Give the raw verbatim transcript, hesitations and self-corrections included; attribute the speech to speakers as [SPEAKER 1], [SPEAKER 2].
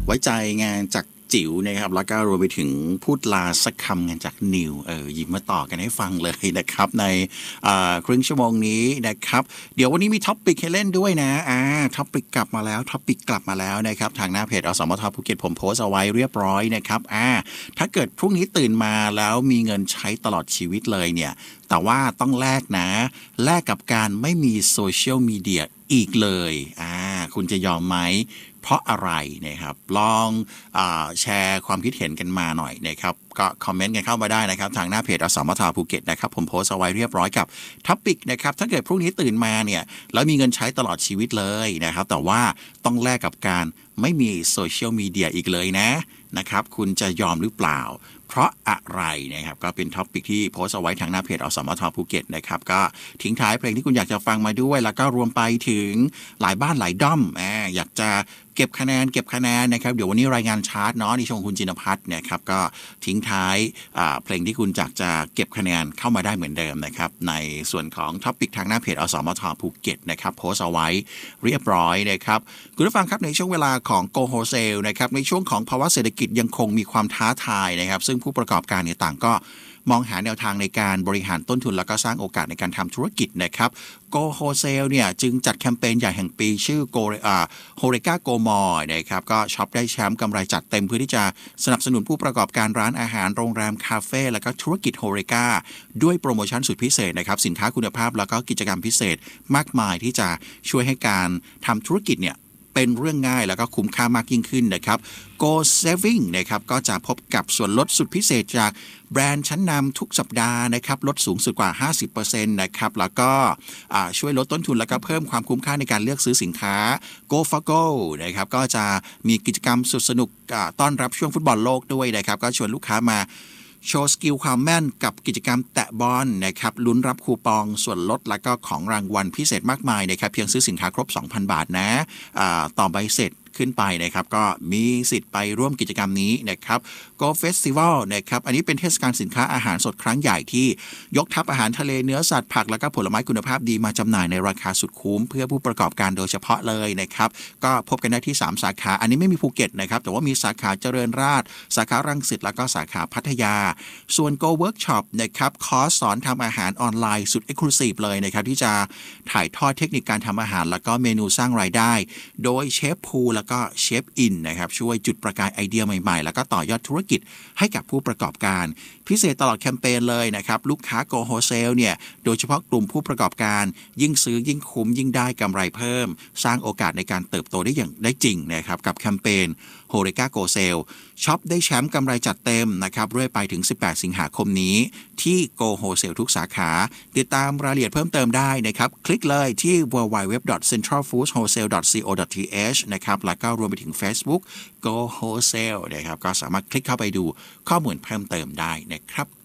[SPEAKER 1] ไว้ใจงานจากจิ๋วนะครับแล้วก็รวมไปถึงพูดลาสักคำงานจากนิวเออหยิบมาต่อกันให้ฟังเลยนะครับในครึ่งชั่วโมงนี้นะครับเดี๋ยววันนี้มีท็อปปิกให้เล่นด้วยนะอ่าท็อปปิกกลับมาแล้วท็อปปิกกลับมาแล้วนะครับทางหน้าเพจอสมทภูเก็ตผมโพสเอาไว้เรียบร้อยนะครับอ่าถ้าเกิดพรุ่งนี้ตื่นมาแล้วมีเงินใช้ตลอดชีวิตเลยเนี่ยแต่ว่าต้องแลกนะแลกกับการไม่มีโซเชียลมีเดียอีกเลยอ่าคุณจะยอมไหมเพราะอะไรนะครับลองอ่าแชร์ความคิดเห็นกันมาหน่อยนะครับก็คอมเมนต์กันเข้ามาได้นะครับทางหน้าเพจอสมทภูเก็ตนะครับผมโพสเอาไว้เรียบร้อยกับท็อปิกนะครับถ้าเกิดพรุ่งนี้ตื่นมาเนี่ยแล้วมีเงินใช้ตลอดชีวิตเลยนะครับแต่ว่าต้องแลกกับการไม่มีโซเชียลมีเดียอีกเลยนะนะครับคุณจะยอมหรือเปล่าเพราะอะไรนะครับก็เป็นท็อปิกที่โพสเอาไว้ทางหน้าเพจอสมทภูเก็ตนะครับก็ทิ้งท้ายเพลงที่คุณอยากจะฟังมาด้วยแล้วก็รวมไปถึงหลายบ้านหลายด้อมแอบอยากจะเก็บคะแนนเก็บคะแนนนะครับเดี๋ยววันนี้รายงานชาร์ตเนาะในช่วงคุณจินภัทรนะครับก็ทิ้งท้ายเพลงที่คุณอยากจะเก็บคะแนนเข้ามาได้เหมือนเดิมนะครับในส่วนของท็อปิกทางหน้าเพจอสมทภูเก็ตนะครับโพสเอาไว้เรียบร้อยนะครับคุณผู้ฟังครับในช่วงเวลาของ Go Wholesale นะครับในช่วงของภาวะเศรษฐกิจยังคงมีความท้าทายนะครับซึ่งผู้ประกอบการเนี่ยต่างก็มองหาแนวทางในการบริหารต้นทุนแล้วก็สร้างโอกาสในการทำธุรกิจนะครับ Go Wholesale เนี่ยจึงจัดแคมเปญใหญ่แห่งปีชื่อ Go อ่า Horeca Go More นะครับก็ช็อปได้แชมป์กำไรจัดเต็มเพื่อที่จะสนับสนุนผู้ประกอบการร้านอาหารโรงแรมคาเฟ่แล้วก็ธุรกิจ Horeca ด้วยโปรโมชั่นสุดพิเศษนะครับสินค้าคุณภาพแล้วก็กิจกรรมพิเศษมากมายที่จะช่วยให้การทำธุรกิจเนี่ยเป็นเรื่องง่ายแล้วก็คุ้มค่ามากยิ่งขึ้นนะครับ Go Saving นะครับก็จะพบกับส่วนลดสุดพิเศษจากแบรนด์ชั้นนำทุกสัปดาห์นะครับลดสูงสุดกว่า ห้าสิบเปอร์เซ็นต์ นะครับแล้วก็ช่วยลดต้นทุนแล้วก็เพิ่มความคุ้มค่าในการเลือกซื้อสินค้า Go for Go นะครับก็จะมีกิจกรรมสุดสนุกต้อนรับช่วงฟุตบอลโลกด้วยนะครับก็ชวนลูกค้ามาโชว์สกิลความแม่นกับกิจกรรมแตะบอลนะครับลุ้นรับคูปองส่วนลดและก็ของรางวัลพิเศษมากมายนะครับเพียงซื้อสินค้าครบ สองพัน บาทนะต่อใบเสร็จขึ้นไปนะครับก็มีสิทธิ์ไปร่วมกิจกรรมนี้นะครับ Go Festival นะครับอันนี้เป็นเทศกาลสินค้าอาหารสดครั้งใหญ่ที่ยกทัพอาหารทะเลเนื้อสัตว์ผักและก็ผลไม้คุณภาพดีมาจำหน่ายในราคาสุดคุ้มเพื่อผู้ประกอบการโดยเฉพาะเลยนะครับก็พบกันได้ที่สามสาขาอันนี้ไม่มีภูเก็ตนะครับแต่ว่ามีสาขาเจริญราษฎร์สาขารังสิตแล้วก็สาขาพัทยาส่วน Go Workshop นะครับคอร์สสอนทำอาหารออนไลน์สุด Exclusive เลยนะครับที่จะถ่ายทอดเทคนิคการทำอาหารแล้วก็เมนูสร้างรายได้โดยเชฟภูแล้วก็เชฟอินนะครับช่วยจุดประกายไอเดียใหม่ๆแล้วก็ต่อยอดธุรกิจให้กับผู้ประกอบการพิเศษตลอดแคมเปญเลยนะครับลูกค้า Go Wholesale เนี่ยโดยเฉพาะกลุ่มผู้ประกอบการยิ่งซื้อยิ่งคุ้มยิ่งได้กำไรเพิ่มสร้างโอกาสในการเติบโตได้อย่างได้จริงนะครับกับแคมเปญ Horeca Go Sale ช็อปได้แชมป์กำไรจัดเต็มนะครับเรื่อยไปถึงสิบแปดสิงหาคมนี้ที่ Go Wholesale ทุกสาขาติดตามรายละเอียดเพิ่มเติมได้นะครับคลิกเลยที่ ดับเบิลยู ดับเบิลยู ดับเบิลยู ดอท เซ็นทรัลฟู้ดส์โฮลเซล ดอท ซี โอ ดอท ที เอช นะครับแล้วก็รวมไปถึง Facebook Go Wholesale นะครับก็สามารถคลิกเข้าไปดูข้อมูลเพิ่มเติมได้นะครับ